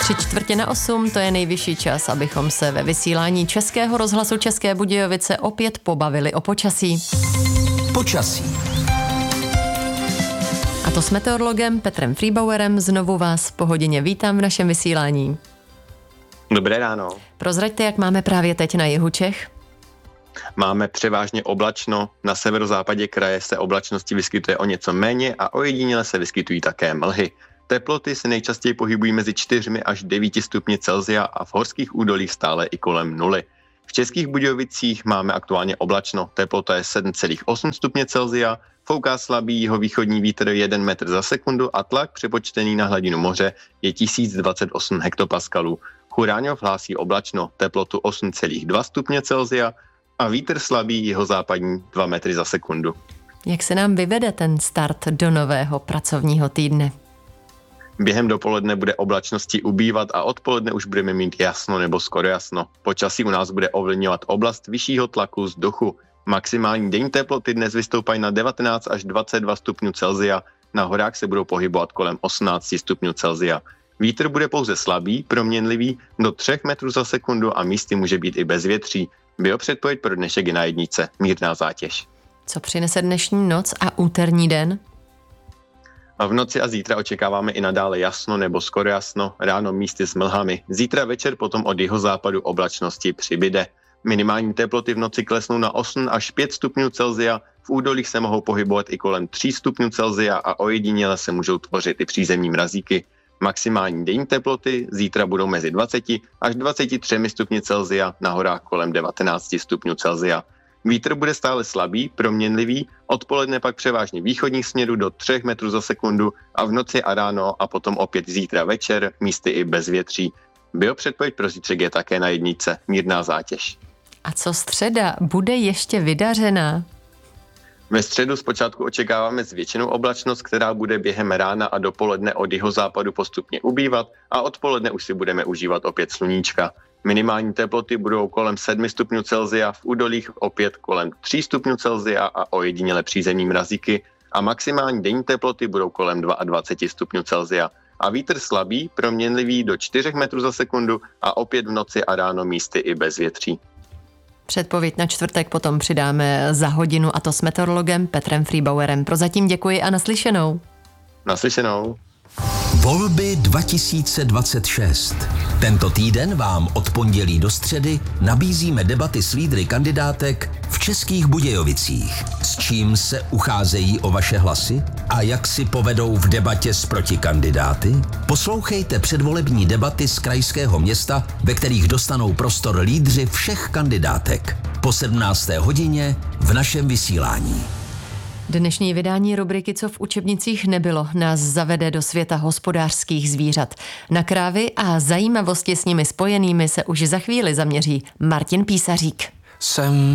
7:45, to je nejvyšší čas, abychom se ve vysílání Českého rozhlasu České Budějovice opět pobavili o počasí. Počasí. A to s meteorologem Petrem Friebauerem znovu vás po hodině vítám v našem vysílání. Dobré ráno. Prozraďte, jak máme právě teď na jihu Čech. Máme převážně oblačno, na severozápadě kraje se oblačnosti vyskytuje o něco méně a ojediněle se vyskytují také mlhy. Teploty se nejčastěji pohybují mezi 4 až 9 stupni Celsia a v horských údolích stále i kolem 0. V Českých Budějovicích máme aktuálně oblačno, teplota je 7,8 stupně Celsia, fouká slabý jihovýchodní vítr 1 metr za sekundu a tlak přepočtený na hladinu moře je 1028 hektopaskalů. Churánov hlásí oblačno, teplotu 8,2 stupně Celsia a vítr slabý jihozápadní 2 metry za sekundu. Jak se nám vyvede ten start do nového pracovního týdne? Během dopoledne bude oblačnosti ubývat a odpoledne už budeme mít jasno nebo skoro jasno. Počasí u nás bude ovlivňovat oblast vyššího tlaku vzduchu. Maximální denní teploty dnes vystoupají na 19 až 22 stupňů Celsia, na horách se budou pohybovat kolem 18 stupňů Celsia. Vítr bude pouze slabý, proměnlivý, do 3 metrů za sekundu a místy může být i bez větří. Biopředpověď pro dnešek je na 1, mírná zátěž. Co přinese dnešní noc a úterní den? A v noci a zítra očekáváme i nadále jasno nebo skoro jasno, ráno místy s mlhami. Zítra večer potom od jihozápadu oblačnosti přibyde. Minimální teploty v noci klesnou na 8 až 5 stupňů Celsia, v údolích se mohou pohybovat i kolem 3 stupňů Celsia a ojediněle se můžou tvořit i přízemní mrazíky. Maximální denní teploty zítra budou mezi 20 až 23 stupni Celsia, na horách kolem 19 stupňů Celsia. Vítr bude stále slabý, proměnlivý, odpoledne pak převážně východních směrů do 3 metrů za sekundu a v noci a ráno a potom opět zítra večer, místy i bez větří. Biopředpověď pro zítřek je také na 1, mírná zátěž. A co středa? Bude ještě vydařená? Ve středu zpočátku očekáváme zvětšenou oblačnost, která bude během rána a dopoledne od jihozápadu postupně ubývat a odpoledne už si budeme užívat opět sluníčka. Minimální teploty budou kolem 7 stupňů Celsia, v údolích opět kolem 3 stupňů Celsia a ojediněle přízemní mrazíky a maximální denní teploty budou kolem 22 stupňů Celsia. A vítr slabý, proměnlivý do 4 metrů za sekundu a opět v noci a ráno místy i bez větří. Předpověď na čtvrtek potom přidáme za hodinu a to s meteorologem Petrem Friebauerem. Prozatím děkuji a naslyšenou. Naslyšenou. Volby 2026. Tento týden vám od pondělí do středy nabízíme debaty s lídry kandidátek v Českých Budějovicích. S čím se ucházejí o vaše hlasy a jak si povedou v debatě s protikandidáty? Poslouchejte předvolební debaty z krajského města, ve kterých dostanou prostor lídři všech kandidátek. Po 17. hodině v našem vysílání. Dnešní vydání rubriky Co v učebnicích nebylo nás zavede do světa hospodářských zvířat. Na krávy a zajímavosti s nimi spojenými se už za chvíli zaměří Martin Písařík. Jsem